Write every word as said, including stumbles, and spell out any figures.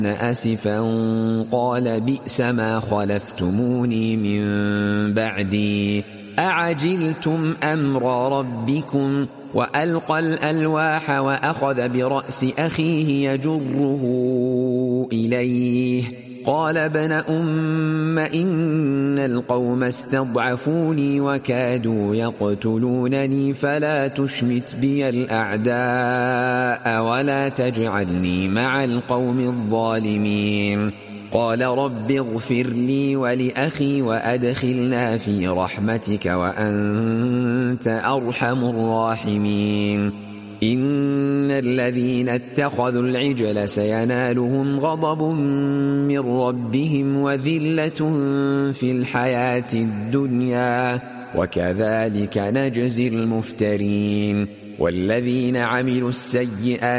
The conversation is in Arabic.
آسفا قال بئس ما خلفتموني من بعدي أعجلتم أمر ربكم وألقى الألواح وأخذ برأس أخيه يجره إليه قال ابن أم إن القوم استضعفوني وكادوا يقتلونني فلا تشمت بي الأعداء ولا تجعلني مع القوم الظالمين قال رب اغفر لي ولأخي وأدخلنا في رحمتك وأنت أرحم الراحمين إن الذين اتخذوا العجل سينالهم غضب من ربهم وذلة في الحياة الدنيا وكذلك نجزي المفترين والذين عملوا السيئات